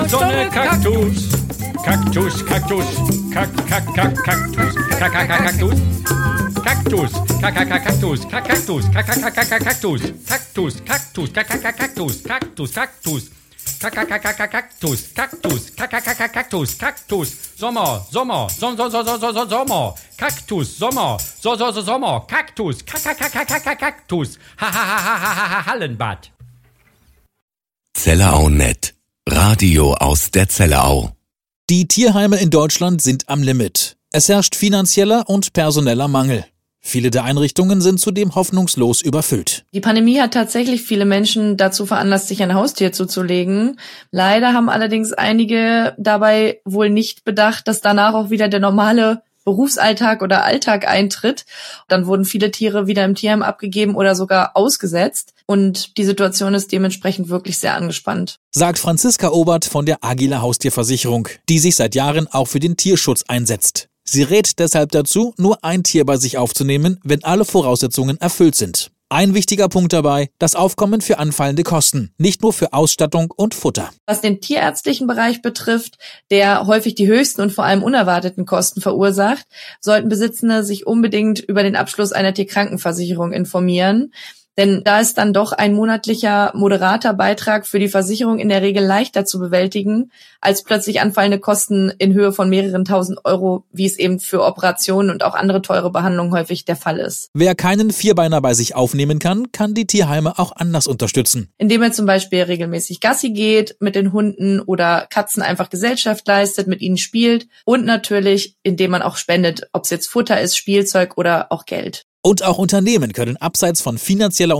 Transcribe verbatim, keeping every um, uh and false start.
Sonne, Kaktus. Kaktus, Kaktus, Kak, Kak, Kak, Kaktus, Kak, Kak, Kaktus. Kaktus, Kaktus, Kaktus, Kaktus, Kaktus, Kaktus, Kaktus, Kaktus, Kaktus, Kaktus. Kaktus, Kaktus, Kaktus, Kaktus, Sommer, Sommer, Sommer, Sommer, Sommer, Kaktus, Sommer, so, so, so, Sommer, Kaktus, Kaktus, ha, ha, ha, ha, ha, ha, Hallenbad. Zellerau Punkt net. Radio aus der Zellerau. Die Tierheime in Deutschland sind am Limit. Es herrscht finanzieller und personeller Mangel. Viele der Einrichtungen sind zudem hoffnungslos überfüllt. Die Pandemie hat tatsächlich viele Menschen dazu veranlasst, sich ein Haustier zuzulegen. Leider haben allerdings einige dabei wohl nicht bedacht, dass danach auch wieder der normale Berufsalltag oder Alltag eintritt. Dann wurden viele Tiere wieder im Tierheim abgegeben oder sogar ausgesetzt. Und die Situation ist dementsprechend wirklich sehr angespannt. Sagt Franziska Obert von der Agila Haustierversicherung, die sich seit Jahren auch für den Tierschutz einsetzt. Sie rät deshalb dazu, nur ein Tier bei sich aufzunehmen, wenn alle Voraussetzungen erfüllt sind. Ein wichtiger Punkt dabei, das Aufkommen für anfallende Kosten, nicht nur für Ausstattung und Futter. Was den tierärztlichen Bereich betrifft, der häufig die höchsten und vor allem unerwarteten Kosten verursacht, sollten Besitzende sich unbedingt über den Abschluss einer Tierkrankenversicherung informieren. Denn da ist dann doch ein monatlicher moderater Beitrag für die Versicherung in der Regel leichter zu bewältigen, als plötzlich anfallende Kosten in Höhe von mehreren tausend Euro, wie es eben für Operationen und auch andere teure Behandlungen häufig der Fall ist. Wer keinen Vierbeiner bei sich aufnehmen kann, kann die Tierheime auch anders unterstützen. Indem er zum Beispiel regelmäßig Gassi geht mit den Hunden oder Katzen einfach Gesellschaft leistet, mit ihnen spielt und natürlich, indem man auch spendet, ob es jetzt Futter ist, Spielzeug oder auch Geld. Und auch Unternehmen können abseits von finanzieller